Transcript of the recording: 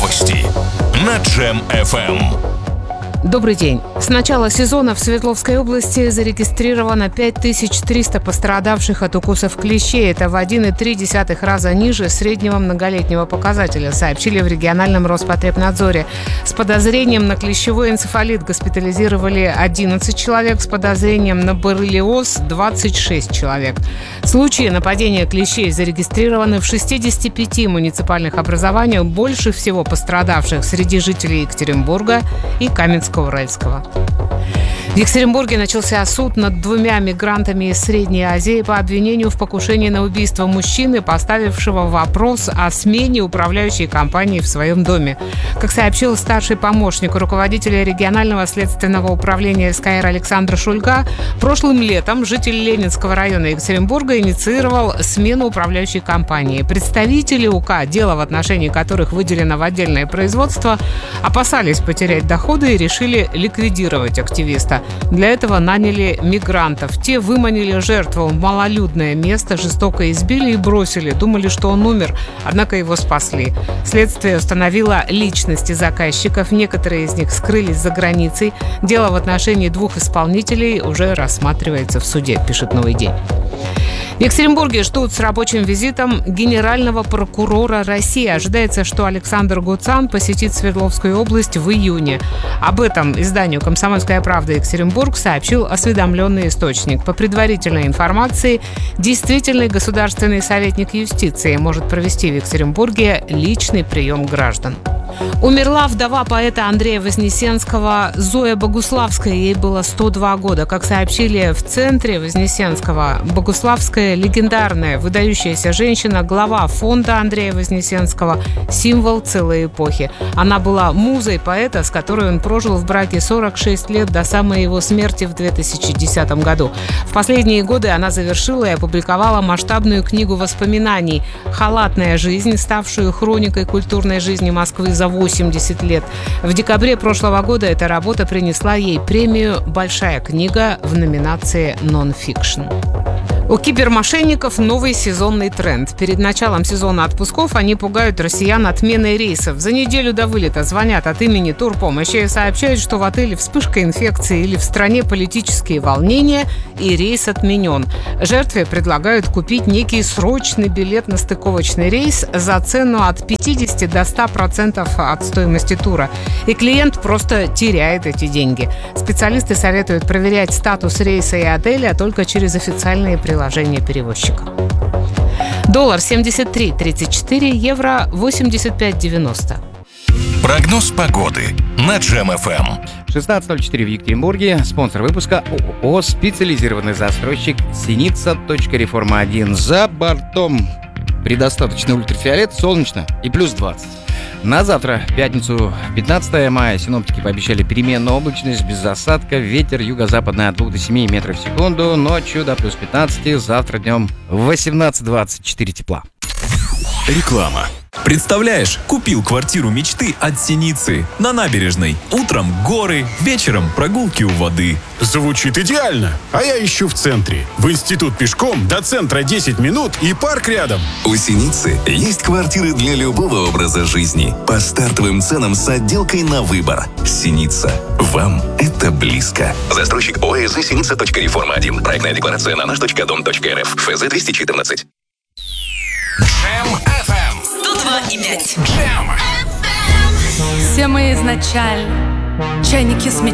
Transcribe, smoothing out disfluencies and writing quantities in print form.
Новости на Джем FM. Добрый день. С начала сезона в Свердловской области зарегистрировано 5300 пострадавших от укусов клещей. Это в 1,3 раза ниже среднего многолетнего показателя, сообщили в региональном Роспотребнадзоре. С подозрением на клещевой энцефалит госпитализировали 11 человек, с подозрением на боррелиоз 26 человек. Случаи нападения клещей зарегистрированы в 65 муниципальных образованиях. Больше всего пострадавших среди жителей Екатеринбурга и Каменска-Уральского. В Екатеринбурге начался суд над 2 мигрантами из Средней Азии по обвинению в покушении на убийство мужчины, поставившего вопрос о смене управляющей компании в своем доме. Как сообщил старший помощник руководителя регионального следственного управления СКР Александр Шульга, прошлым летом житель Ленинского района Екатеринбурга инициировал смену управляющей компании. Представители УК, дело в отношении которых выделено в отдельное производство, опасались потерять доходы и решили ликвидировать активиста. Для этого наняли мигрантов. Те выманили жертву в малолюдное место, жестоко избили и бросили. Думали, что он умер, однако его спасли. Следствие установило личности заказчиков. Некоторые из них скрылись за границей. Дело в отношении 2 исполнителей уже рассматривается в суде, пишет «Новый день». В Екатеринбурге ждут с рабочим визитом генерального прокурора России. Ожидается, что Александр Гуцан посетит Свердловскую область в июне. Об этом изданию «Комсомольская правда» Екатеринбург сообщил осведомленный источник. По предварительной информации, действительный государственный советник юстиции может провести в Екатеринбурге личный прием граждан. Умерла вдова поэта Андрея Вознесенского Зоя Богуславская. Ей было 102 года. Как сообщили в центре Вознесенского, Богуславская – легендарная, выдающаяся женщина, глава фонда Андрея Вознесенского, символ целой эпохи. Она была музой поэта, с которой он прожил в браке 46 лет до самой его смерти в 2010 году. В последние годы она завершила и опубликовала масштабную книгу воспоминаний «Халатная жизнь», ставшую хроникой культурной жизни Москвы за 80 лет. В декабре прошлого года эта работа принесла ей премию «Большая книга» в номинации «Нон-фикшн». У кибермошенников новый сезонный тренд. Перед началом сезона отпусков они пугают россиян отменой рейсов. За неделю до вылета звонят от имени турпомощи и сообщают, что в отеле вспышка инфекции или в стране политические волнения и рейс отменен. Жертве предлагают купить некий срочный билет на стыковочный рейс за цену от 50 до 100% от стоимости тура. И клиент просто теряет эти деньги. Специалисты советуют проверять статус рейса и отеля только через официальные приложения перевозчика. Доллар 73.34, евро 85.90. Прогноз погоды на Джем FM. 16:04 в Екатеринбурге. Спонсор выпуска ООО «Специализированный застройщик Синица.Реформа-1». За бортом предостаточный ультрафиолет, солнечно и плюс 20. На завтра, пятницу, 15 мая, синоптики пообещали переменную облачность, без осадка, ветер юго-западный от 2 до 7 метров в секунду, ночью до плюс 15, завтра днем 18-24 тепла. Реклама. Представляешь, купил квартиру мечты от Синицы. На набережной. Утром горы, вечером прогулки у воды. Звучит идеально. А я ищу в центре. В институт пешком, до центра 10 минут и парк рядом. У Синицы есть квартиры для любого образа жизни. По стартовым ценам с отделкой на выбор. Синица. Вам это близко. Застройщик ОСЗ Синица.Реформа-1. Проектная декларация на наш.дом.рф. ФЗ 214. Джем FM. 102,5. Джем. Все мы изначально чайники с мечтой.